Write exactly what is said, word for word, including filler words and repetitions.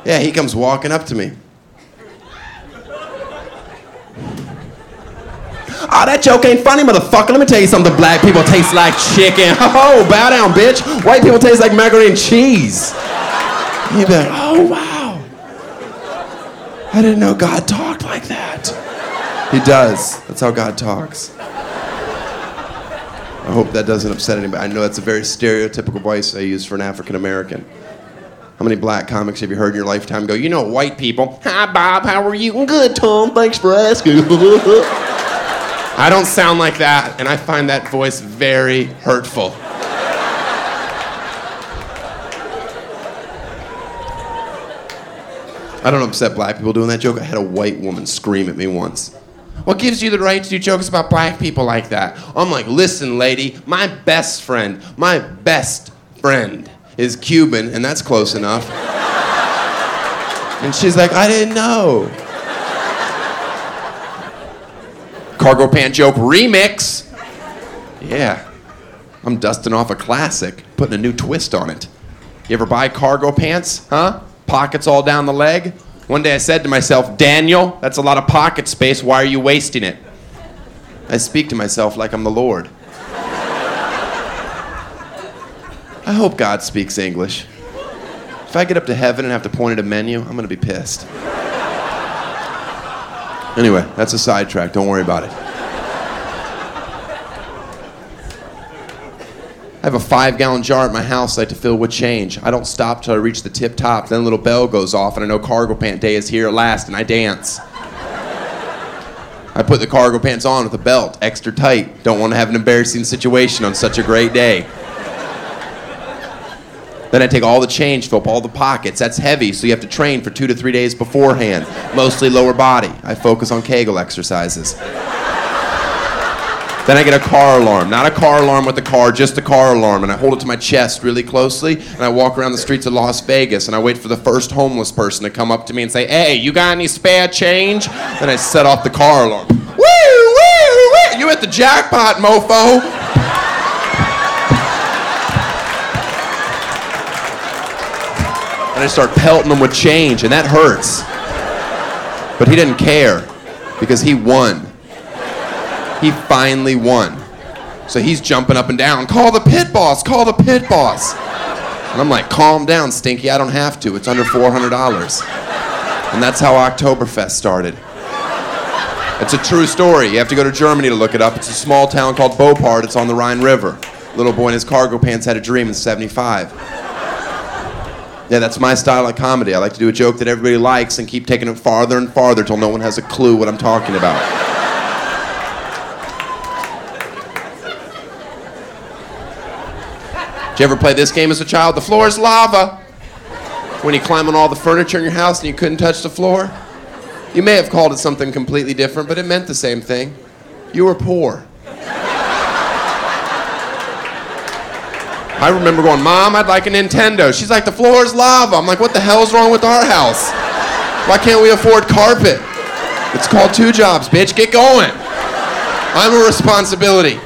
Yeah, he comes walking up to me. Oh, that joke ain't funny, motherfucker. Let me tell you something. Black people taste like chicken. Oh, bow down, bitch. White people taste like macaroni and cheese. He'd be like, oh, wow. I didn't know God talked like that. He does. That's how God talks. I hope that doesn't upset anybody. I know that's a very stereotypical voice I use for an African American. How many black comics have you heard in your lifetime go, you know, white people? Hi, Bob. How are you? Good, Tom. Thanks for asking. I don't sound like that, and I find that voice very hurtful. I don't upset black people doing that joke. I had a white woman scream at me once. What gives you the right to do jokes about black people like that? I'm like, listen, lady, my best friend, my best friend is Cuban, and that's close enough. And she's like, I didn't know. Cargo pant joke remix. Yeah. I'm dusting off a classic, putting a new twist on it. You ever buy cargo pants, huh? Pockets all down the leg? One day I said to myself, Daniel, that's a lot of pocket space. Why are you wasting it? I speak to myself like I'm the Lord. I hope God speaks English. If I get up to heaven and have to point at a menu, I'm going to be pissed. Anyway, that's a sidetrack. Don't worry about it. I have a five-gallon jar at my house I like to fill with change. I don't stop till I reach the tip top. Then a little bell goes off, and I know cargo pant day is here at last, and I dance. I put the cargo pants on with a belt, extra tight. Don't want to have an embarrassing situation on such a great day. Then I take all the change, fill up all the pockets. That's heavy, so you have to train for two to three days beforehand. Mostly lower body. I focus on Kegel exercises. Then I get a car alarm. Not a car alarm with the car, just a car alarm. And I hold it to my chest really closely, and I walk around the streets of Las Vegas, and I wait for the first homeless person to come up to me and say, hey, you got any spare change? Then I set off the car alarm. Woo, woo, woo! You hit the jackpot, mofo! And I start pelting him with change, and that hurts. But he didn't care, because he won. He finally won. So he's jumping up and down. Call the pit boss, call the pit boss. And I'm like, calm down, Stinky, I don't have to. It's under four hundred dollars. And that's how Oktoberfest started. It's a true story. You have to go to Germany to look it up. It's a small town called Beaupart. It's on the Rhine River. Little boy in his cargo pants had a dream in seventy-five. Yeah, that's my style of comedy. I like to do a joke that everybody likes and keep taking it farther and farther till no one has a clue what I'm talking about. Did you ever play this game as a child? The floor is lava. When you climb on all the furniture in your house and you couldn't touch the floor? You may have called it something completely different, but it meant the same thing. You were poor. I remember going, Mom, I'd like a Nintendo. She's like, the floor is lava. I'm like, what the hell's wrong with our house? Why can't we afford carpet? It's called two jobs, bitch. Get going. I'm a responsibility.